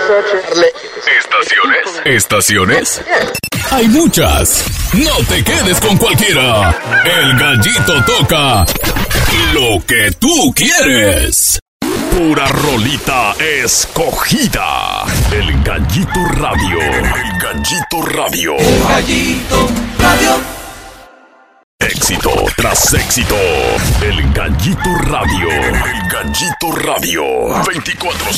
¿Estaciones? Hay muchas. No te quedes con cualquiera. El Gallito toca lo que tú quieres. Pura rolita escogida. El Gallito Radio. El Gallito Radio. El Gallito Radio. Éxito tras éxito. El Gallito Radio. El Gallito Radio. 24